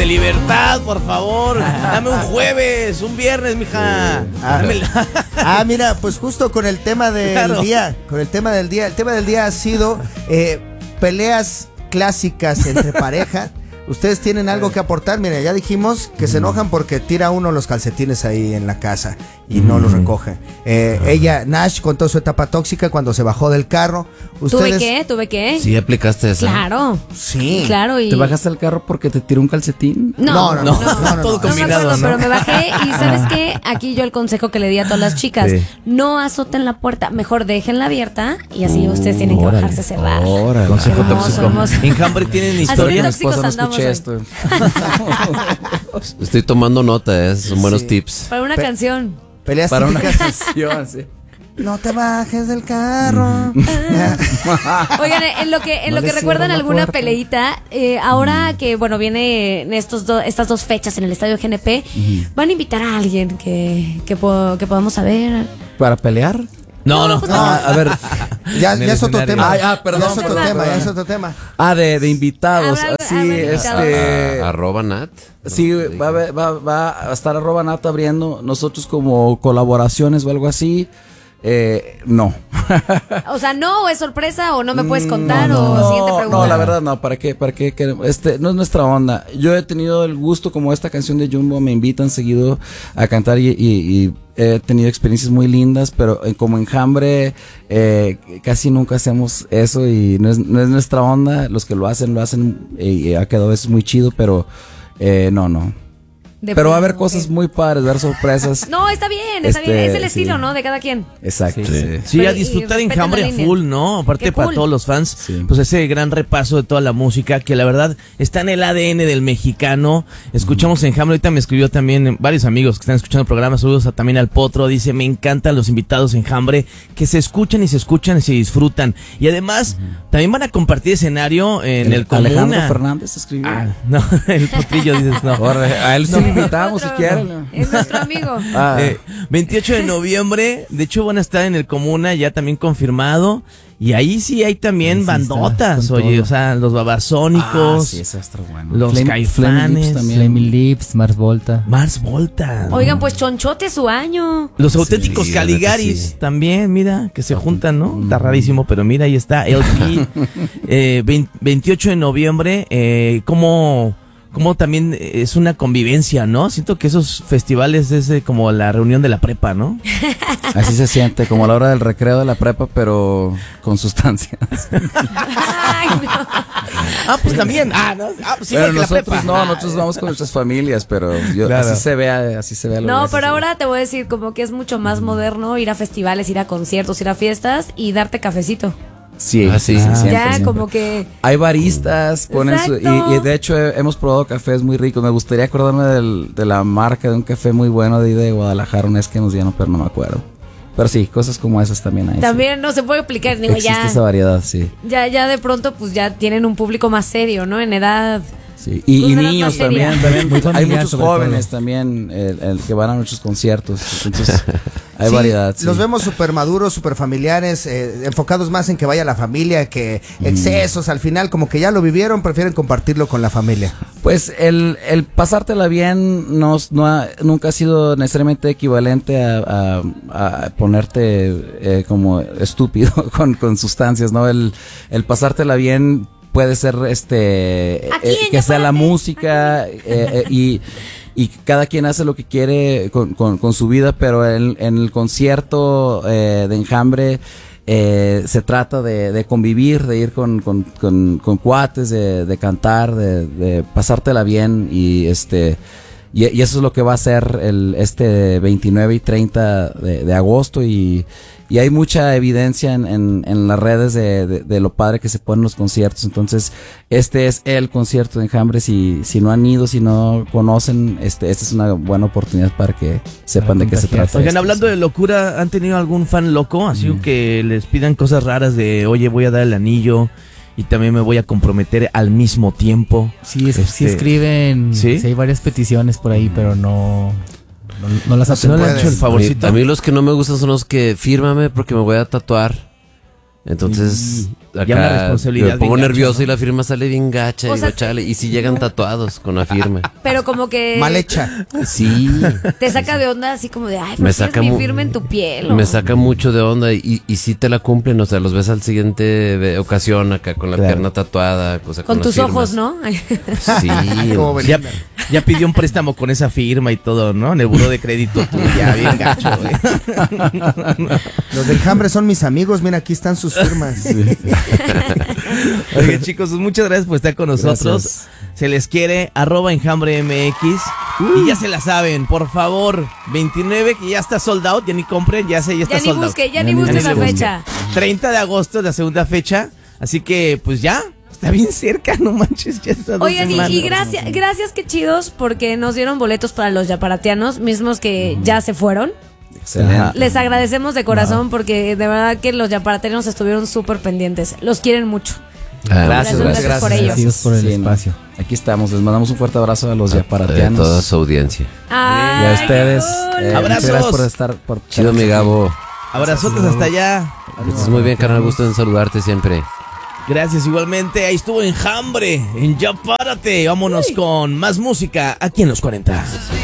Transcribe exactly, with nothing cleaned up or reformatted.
de libertad, por favor. Dame un jueves, un viernes, mija. Ah, ah, mira, pues justo con el tema del claro. día, con el tema del día, el tema del día ha sido eh, peleas clásicas entre pareja. Ustedes tienen algo que aportar. Mira, ya dijimos que se enojan porque tira uno los calcetines ahí en la casa y no los recoge. Eh, ella, Nash, contó su etapa tóxica cuando se bajó del carro. ¿Ustedes... ¿Tuve qué? ¿Tuve qué? Sí, aplicaste eso. Claro. Sí. Claro. Y... ¿Te bajaste del carro porque te tiró un calcetín? No, no, no. no, no, no, no todo no, combinado, no, me acuerdo, ¿no? Pero me bajé y ¿sabes qué? Aquí yo el consejo que le di a todas las chicas. Sí. No azoten la puerta. Mejor déjenla abierta y así uh, ustedes tienen que órale, bajarse a cerrar. Órale. Consejo tóxico. ¿Enjambre tienen historia? Así de tóxicos no andamos escuché esto. Estoy tomando nota, ¿eh? Son buenos sí. tips. Para una Pe canción. Peleas Para típicas. una canción, sí. No te bajes del carro. Oigan, en lo que en no lo que recuerdan alguna puerta. peleita, eh, ahora mm. que bueno viene en estos do, estas dos fechas en el Estadio G N P, mm. van a invitar a alguien que que, po que podamos saber. ¿Para pelear? No, no. Pues no, a ver, ya, ya es otro tema. Ah, ah, perdón, ya es otro perdón, tema, perdón. ya es otro tema. Ah, de, de invitados. Habrá, sí, habrá este. A, arroba Nat. Sí, va, va, va a estar arroba Nat abriendo. Nosotros como colaboraciones o algo así. Eh, no. O sea, no, o es sorpresa, o no me puedes contar, no, o no, siguiente pregunta. No, la verdad no, ¿para qué? ¿Para qué? Este, no es nuestra onda. Yo he tenido el gusto, como esta canción de Jumbo, me invitan seguido a cantar y, y, y he tenido experiencias muy lindas, pero eh, como Enjambre eh, casi nunca hacemos eso y no es, no es nuestra onda. Los que lo hacen, lo hacen y, y ha quedado eso muy chido, pero eh, no, no. De Pero va a haber cosas okay. muy padres, ver sorpresas. No, está bien, está este, bien. Es el estilo, sí. ¿no? De cada quien. Exacto. Sí, sí. sí Pero, a disfrutar Enjambre a full, ¿no? Aparte cool. para todos los fans, sí. pues ese gran repaso de toda la música que la verdad está en el A D N del mexicano. Escuchamos mm. Enjambre, ahorita me escribió también varios amigos que están escuchando el programa. Saludos a, también al Potro. Dice, me encantan los invitados Enjambre, que se escuchan y se escuchan y se disfrutan. Y además, mm. también van a compartir escenario en el, el Comuna. Alejandro Fernández escribió. Ah, no, el Potrillo dices, no. A él sí lo invitamos si quieren. Es nuestro amigo. Ah. Eh, veintiocho de noviembre, de hecho van a estar en el Comuna, ya también confirmado. Y ahí sí hay también sí, bandotas, oye, todo. O sea, los Babasónicos, ah, sí, eso está bueno. Los Flame, Caifanes, Flaming Lips, Mars Volta. Mars Volta. Oigan, pues Chonchote su año. Los auténticos sí, Caligaris sí. también, mira, que se juntan, ¿no? Está rarísimo, pero mira, ahí está, L P. eh, veintiocho de noviembre, eh, ¿cómo...? Como también es una convivencia, ¿no? Siento que esos festivales es eh, como la reunión de la prepa, ¿no? Así se siente, como la hora del recreo de la prepa, pero con sustancias. Ay, no. Ah, pues también. Ah, no, ah, pues pero nosotros la prepa. No, nosotros vamos con nuestras familias, pero yo, claro. así se ve, así se ve. No, pero ahora te voy a decir como que es mucho más moderno ir a festivales, ir a conciertos, ir a fiestas y darte cafecito. Sí, ah, sí, sí, siempre, ya siempre. Como que hay baristas, ponen su, y, y de hecho he, hemos probado cafés muy ricos. Me gustaría acordarme del, de la marca de un café muy bueno de, de Guadalajara, un es que nos dieron, pero no me acuerdo. Pero sí, cosas como esas también hay. También sí. no se puede explicar, digo, existe ya, esa variedad, sí. Ya, ya de pronto pues ya tienen un público más serio, ¿no? En edad. Sí. Y, y niños también, también hay muchos jóvenes también el, el que van a muchos conciertos, entonces hay sí, variedad. Sí. Los vemos súper maduros, súper familiares, eh, enfocados más en que vaya la familia, que excesos, mm. al final como que ya lo vivieron, prefieren compartirlo con la familia. Pues el, el pasártela bien no, no ha, nunca ha sido necesariamente equivalente a, a, a ponerte eh, como estúpido con, con sustancias, ¿no? El, el pasártela bien puede ser este eh, que sea la música eh, eh, y, y cada quien hace lo que quiere con, con, con su vida, pero en, en el concierto eh, de Enjambre eh, se trata de, de convivir, de ir con, con, con, con cuates, de, de cantar, de, de pasártela bien y este y, y eso es lo que va a ser el este veintinueve y treinta de, de agosto y Y hay mucha evidencia en, en, en las redes de, de, de lo padre que se ponen los conciertos. Entonces, este es el concierto de Enjambre. Si, si no han ido, si no conocen, este, esta es una buena oportunidad para que sepan de qué se trata. Oigan, hablando de locura, ¿han tenido algún fan loco? Así mm. que les pidan cosas raras de, oye, voy a dar el anillo y también me voy a comprometer al mismo tiempo. Sí, es, este, sí escriben, ¿sí? Sí, hay varias peticiones por ahí, pero no... No, no las no, no le han hecho el favorcito. A mí los que no me gustan son los que fírmame porque me voy a tatuar Entonces, mm, acá una responsabilidad me pongo nervioso, ¿no? Y la firma sale bien gacha. O y sea, digo, chale, y si llegan tatuados con la firma. Pero como que... Mal hecha. Sí. Te saca de onda así como de, ay, me ¿por saca mi mu- firma en tu piel? ¿O? Me saca mucho de onda y, y si te la cumplen, o sea, los ves al siguiente ocasión acá con la claro. pierna tatuada. Cosa, con, con tus firmas. ojos, ¿no? Sí. ya, ya pidió un préstamo con esa firma y todo, ¿no? En el buró de crédito tú, ya bien gacho, güey. Los del Enjambre son mis amigos, mira, aquí están sus firmas. Sí. Oigan, chicos, muchas gracias por estar con nosotros. Gracias. Se les quiere, arroba Enjambre M X. Uh. Y ya se la saben, por favor. veintinueve, que ya está sold out, ya ni compren, ya sé, ya está ya sold ni busque, out. Ya, ya ni busque esa fecha. treinta de agosto es la segunda fecha. Así que, pues ya, está bien cerca, no manches, ya está. Oigan, y, y gracias, gracias, qué chidos, porque nos dieron boletos para los yaparatianos, mismos que ya se fueron. Excelente. Les agradecemos de corazón, porque de verdad que los yaparatarianos estuvieron súper pendientes. Los quieren mucho. Ah, gracias, gracias, gracias, gracias por ello. Gracias por el sí, espacio. No. Aquí estamos, les mandamos un fuerte abrazo a los yaparatianos. A toda su audiencia. Ay, y a ustedes. Eh, abrazos. Gracias por estar. Por Chido, mi Gabo. Abrazotes hasta allá. Estás muy bien, carnal. Gusto en saludarte siempre. Gracias, igualmente. Ahí estuvo Enjambre en Ya Párate. Vámonos Uy. con más música aquí en los cuarenta.